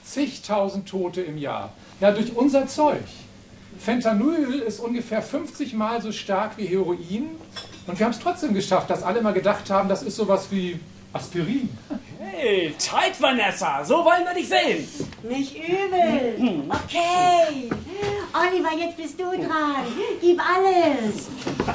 Zigtausend Tote im Jahr. Ja, durch unser Zeug. Fentanyl ist ungefähr 50 Mal so stark wie Heroin. Und wir haben es trotzdem geschafft, dass alle mal gedacht haben, das ist sowas wie Aspirin. Hey, tight, Vanessa, so wollen wir dich sehen. Nicht übel. Okay. Oliver, jetzt bist du dran. Gib alles.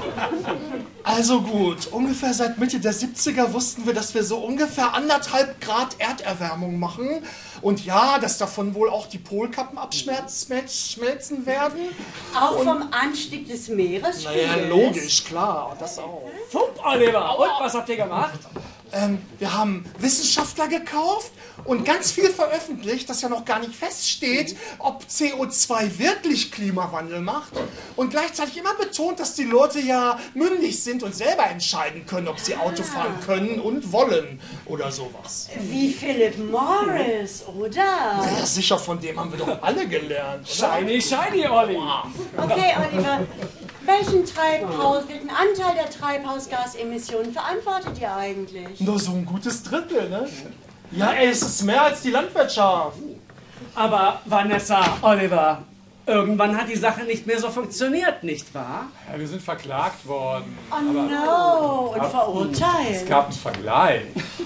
Also gut, ungefähr seit Mitte der 70er wussten wir, dass wir so ungefähr 1,5 Grad Erderwärmung machen. Und ja, dass davon wohl auch die Polkappen abschmelzen werden. Auch vom Anstieg des Meeresspiegels? Naja, logisch, klar, das auch. Fump, Oliver, und was habt ihr gemacht? Wir haben Wissenschaftler gekauft und ganz viel veröffentlicht, dass ja noch gar nicht feststeht, ob CO2 wirklich Klimawandel macht. Und gleichzeitig immer betont, dass die Leute ja mündig sind und selber entscheiden können, ob sie Auto fahren können und wollen oder sowas. Wie Philip Morris, oder? Ja, sicher, von dem haben wir doch alle gelernt, oder? Shiny, shiny, Olli. Okay, Oliver. Welchen Anteil der Treibhausgasemissionen verantwortet ihr eigentlich? Nur so ein gutes Drittel, ne? Ja, ey, es ist mehr als die Landwirtschaft. Aber Vanessa, Oliver, irgendwann hat die Sache nicht mehr so funktioniert, nicht wahr? Ja, wir sind verklagt worden. Oh no, und verurteilt. Es gab einen Vergleich.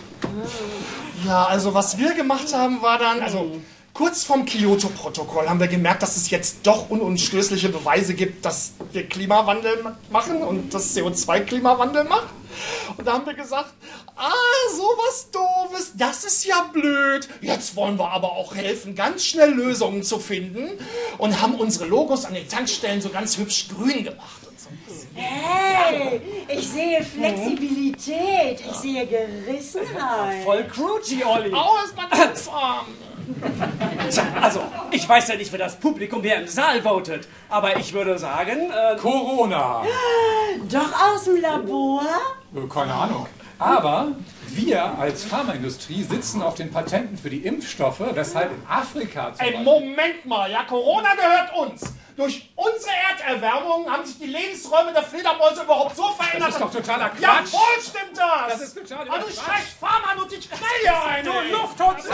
Ja, also was wir gemacht haben, war dann, kurz vorm Kyoto-Protokoll haben wir gemerkt, dass es jetzt doch unumstößliche Beweise gibt, dass wir Klimawandel machen und dass CO2 Klimawandel macht. Und da haben wir gesagt, sowas Doofes, das ist ja blöd. Jetzt wollen wir aber auch helfen, ganz schnell Lösungen zu finden und haben unsere Logos an den Tankstellen so ganz hübsch grün gemacht. Und so. Hey, ich sehe Flexibilität, ich sehe Gerissenheit. Voll crunchy, Olli. Ist man ganz arm. Tja, also, ich weiß ja nicht, wer das Publikum hier im Saal votet, aber ich würde sagen... Corona. Doch aus dem Labor? Keine Ahnung. Aber wir als Pharmaindustrie sitzen auf den Patenten für die Impfstoffe, weshalb in Afrika zum Beispiel... Moment mal, ja, Corona gehört uns. Durch unsere Erderwärmung haben sich die Lebensräume der Fledermäuse überhaupt so verändert. Das ist doch totaler Quatsch. Jawohl, stimmt das. Das ist total Aber du schreibst Pharma und ich knall hier eine. Du Lufthutze!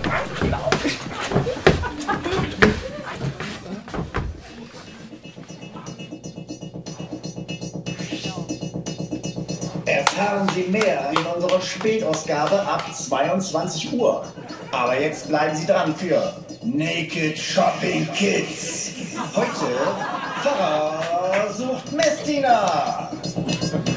Erfahren Sie mehr in unserer Spätausgabe ab 22 Uhr. Aber jetzt bleiben Sie dran für Naked Shopping Kids. Heute Pfarrer sucht Messdiener.